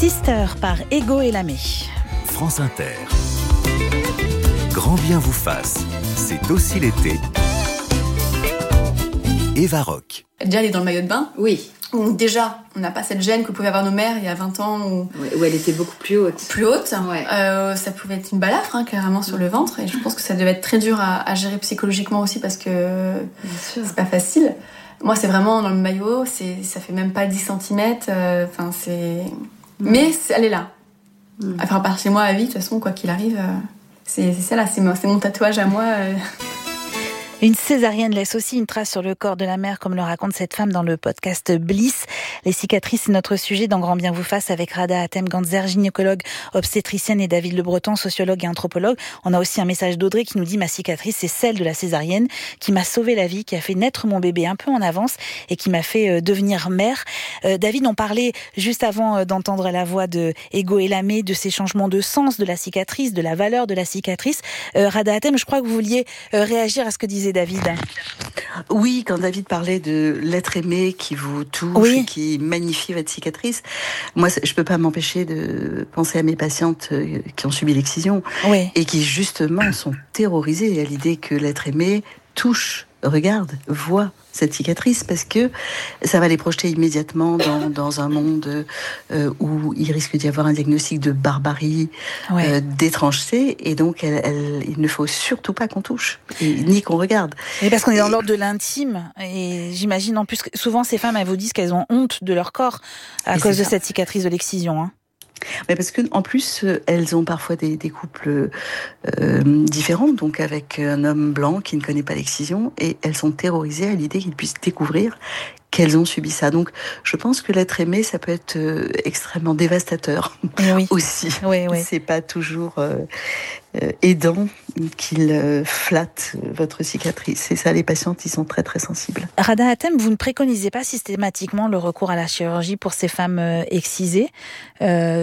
Sister par Ego et Lamé. France Inter. Grand bien vous fasse, c'est aussi l'été. Eva Rock. Déjà, elle est dans le maillot de bain. Oui. Donc déjà, on n'a pas cette gêne que pouvaient avoir nos mères il y a 20 ans. Où elle était beaucoup plus haute. Plus haute. Ouais. Ça pouvait être une balafre, carrément, sur le ventre. Et je pense que ça devait être très dur à gérer psychologiquement aussi parce que c'est pas facile. Moi, c'est vraiment dans le maillot, ça fait même pas 10 cm. Mais elle est là. Enfin, par chez moi à vie, de toute façon, quoi qu'il arrive, c'est celle-là, c'est mon tatouage à moi. Une césarienne laisse aussi une trace sur le corps de la mère, comme le raconte cette femme dans le podcast Bliss. Les cicatrices, c'est notre sujet dans Grand bien vous fasse avec Rada Hatem-Gantzer, gynécologue, obstétricienne, et David Le Breton, sociologue et anthropologue. On a aussi un message d'Audrey qui nous dit « Ma cicatrice, c'est celle de la césarienne qui m'a sauvé la vie, qui a fait naître mon bébé un peu en avance et qui m'a fait devenir mère. » David, on parlait juste avant d'entendre la voix de Ego et Lamé, de ces changements de sens de la cicatrice, de la valeur de la cicatrice. Rada Hatem, je crois que vous vouliez réagir à ce que disait David. Oui, quand David parlait de l'être aimé qui vous touche, et qui magnifie votre cicatrice, moi, je peux pas m'empêcher de penser à mes patientes qui ont subi l'excision et qui justement sont terrorisées à l'idée que l'être aimé touche, regarde, voit cette cicatrice, parce que ça va les projeter immédiatement dans un monde où il risque d'y avoir un diagnostic de barbarie, d'étrangeté, et donc il ne faut surtout pas qu'on touche, ni qu'on regarde. Et parce qu'on est dans l'ordre de l'intime, et j'imagine en plus que souvent ces femmes, elles vous disent qu'elles ont honte de leur corps à cause de cette cicatrice de l'excision. Mais parce que en plus, elles ont parfois des couples différents, donc avec un homme blanc qui ne connaît pas l'excision, et elles sont terrorisées à l'idée qu'ils puissent découvrir qu'elles ont subi ça. Donc, je pense que l'être aimé, ça peut être extrêmement dévastateur aussi. C'est pas toujours aidant qu'il flatte votre cicatrice. C'est ça, les patientes, ils sont très très sensibles. Rada Hatem, vous ne préconisez pas systématiquement le recours à la chirurgie pour ces femmes excisées. Pourquoi ?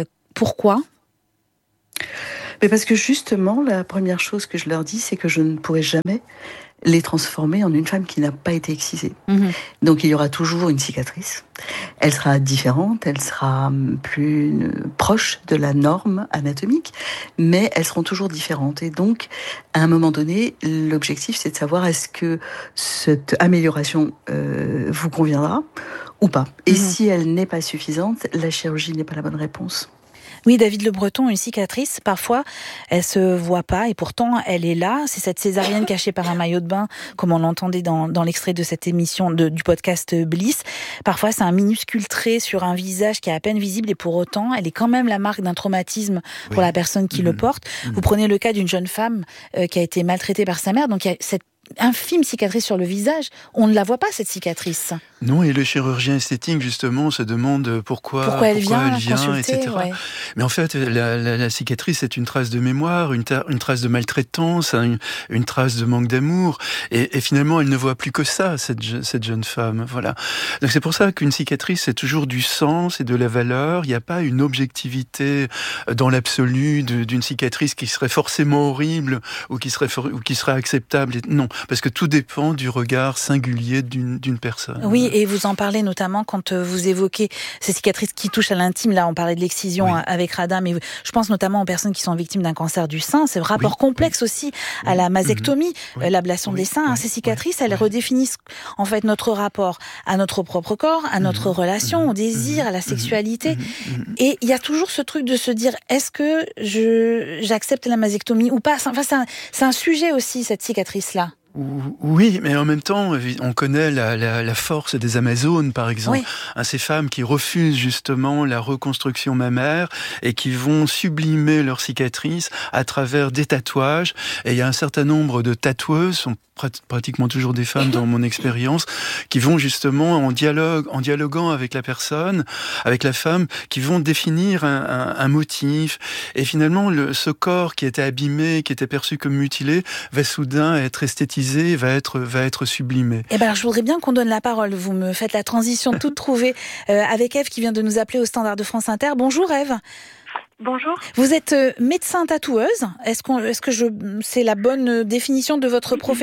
Mais parce que justement, la première chose que je leur dis, c'est que je ne pourrai jamais les transformer en une femme qui n'a pas été excisée. Donc il y aura toujours une cicatrice. Elle sera différente, elle sera plus proche de la norme anatomique, mais elles seront toujours différentes. Et donc, à un moment donné, l'objectif, c'est de savoir est-ce que cette amélioration vous conviendra ou pas. Et si elle n'est pas suffisante, la chirurgie n'est pas la bonne réponse. Oui, David Le Breton, une cicatrice, parfois, elle se voit pas et pourtant, elle est là. C'est cette césarienne cachée par un maillot de bain, comme on l'entendait dans l'extrait de cette émission du podcast Bliss. Parfois, c'est un minuscule trait sur un visage qui est à peine visible et pour autant, elle est quand même la marque d'un traumatisme pour la personne qui le porte. Vous prenez le cas d'une jeune femme qui a été maltraitée par sa mère, donc il y a cette infime cicatrice sur le visage, on ne la voit pas cette cicatrice. Non, et le chirurgien esthétique justement se demande pourquoi elle vient, etc. Mais en fait, la cicatrice est une trace de mémoire, une trace de maltraitance, une trace de manque d'amour, et finalement, elle ne voit plus que ça, cette jeune femme. Voilà. Donc c'est pour ça qu'une cicatrice, c'est toujours du sens et de la valeur. Il n'y a pas une objectivité dans l'absolu d'une cicatrice qui serait forcément horrible ou qui serait acceptable. Non. Parce que tout dépend du regard singulier d'une personne. Oui, et vous en parlez notamment quand vous évoquez ces cicatrices qui touchent à l'intime. Là, on parlait de l'excision avec Rada, mais je pense notamment aux personnes qui sont victimes d'un cancer du sein. C'est un rapport complexe aussi à la mastectomie, l'ablation des seins. Ces cicatrices, elles redéfinissent en fait notre rapport à notre propre corps, à notre relation, au désir, à la sexualité. Et il y a toujours ce truc de se dire, est-ce que j'accepte la mastectomie ou pas ? Enfin, c'est un sujet aussi, cette cicatrice-là. Oui, mais en même temps, on connaît la force des Amazones, par exemple. Ces femmes qui refusent justement la reconstruction mammaire et qui vont sublimer leurs cicatrices à travers des tatouages. Et il y a un certain nombre de tatoueuses, sont pratiquement toujours des femmes dans mon expérience, qui vont justement en dialoguant avec la personne, avec la femme, qui vont définir un motif. Et finalement, ce corps qui était abîmé, qui était perçu comme mutilé, va soudain être esthétisé, va être sublimé. Eh ben, alors, je voudrais bien qu'on donne la parole. Vous me faites la transition toute trouvée avec Ève qui vient de nous appeler au standard de France Inter. Bonjour Ève. Bonjour. Vous êtes médecin tatoueuse. Est-ce que c'est la bonne définition de votre profession ?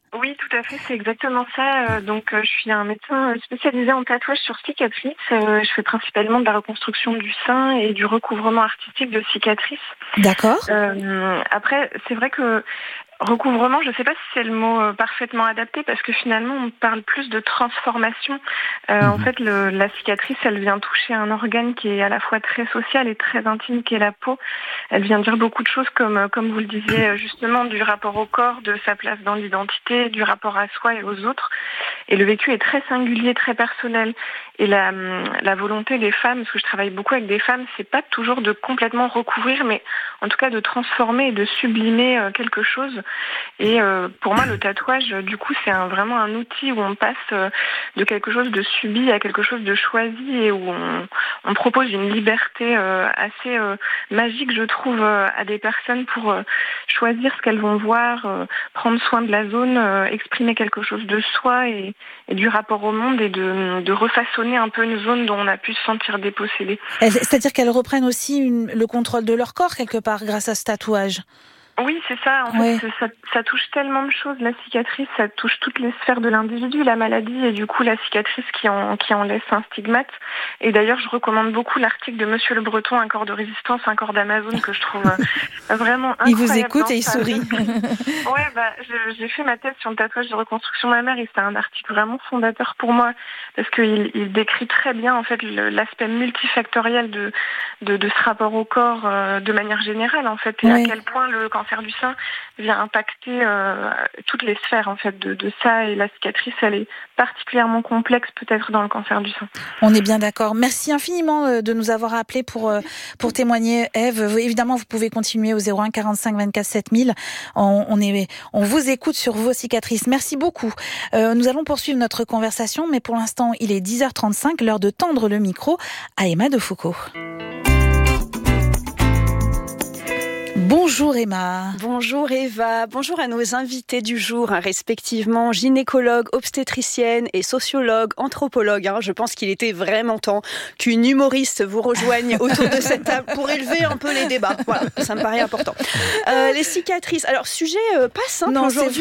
Oui, tout à fait, c'est exactement ça. Donc, je suis un médecin spécialisé en tatouage sur cicatrices. Je fais principalement de la reconstruction du sein et du recouvrement artistique de cicatrices. D'accord. Après, c'est vrai que recouvrement, je ne sais pas si c'est le mot parfaitement adapté parce que finalement, on parle plus de transformation. En fait, la cicatrice, elle vient toucher un organe qui est à la fois très social et très intime, qui est la peau. Elle vient dire beaucoup de choses comme vous le disiez justement, du rapport au corps, de sa place dans l'identité, du rapport à soi et aux autres. Et le vécu est très singulier, très personnel. Et la volonté des femmes, parce que je travaille beaucoup avec des femmes, c'est pas toujours de complètement recouvrir, mais en tout cas de transformer et de sublimer quelque chose. Et pour moi, le tatouage, du coup, c'est vraiment un outil où on passe de quelque chose de subi à quelque chose de choisi et où on propose une liberté assez magique, je trouve, à des personnes pour choisir ce qu'elles vont voir, prendre soin de la zone, exprimer quelque chose de soi et du rapport au monde et de refaçonner un peu une zone dont on a pu se sentir dépossédé. C'est-à-dire qu'elles reprennent aussi le contrôle de leur corps quelque part grâce à ce tatouage. Oui, c'est ça. En fait, ça touche tellement de choses. La cicatrice, ça touche toutes les sphères de l'individu, la maladie et du coup la cicatrice qui en laisse un stigmate. Et d'ailleurs, je recommande beaucoup l'article de Monsieur Le Breton, Un corps de résistance, un corps d'Amazon, que je trouve vraiment incroyable. Il vous écoute et il sourit. J'ai fait ma thèse sur le tatouage de reconstruction mammaire et c'est un article vraiment fondateur pour moi parce qu'il décrit très bien en fait l'aspect multifactoriel de ce rapport au corps de manière générale en fait et à quel point le cancer du sein vient impacter toutes les sphères en fait de ça et la cicatrice elle est particulièrement complexe peut-être dans le cancer du sein. On est bien d'accord. Merci infiniment de nous avoir appelés pour témoigner, Ève. Évidemment, vous pouvez continuer au 01 45 24 7000. On vous écoute sur vos cicatrices. Merci beaucoup. Nous allons poursuivre notre conversation, mais pour l'instant, il est 10h35, l'heure de tendre le micro à Emma Defoucauld. Bonjour Emma. Bonjour Eva, bonjour à nos invités du jour, respectivement gynécologue, obstétricienne et sociologue, anthropologue. Je pense qu'il était vraiment temps qu'une humoriste vous rejoigne autour de cette table pour élever un peu les débats. Voilà, ça me paraît important. Les cicatrices, alors sujet pas simple aujourd'hui.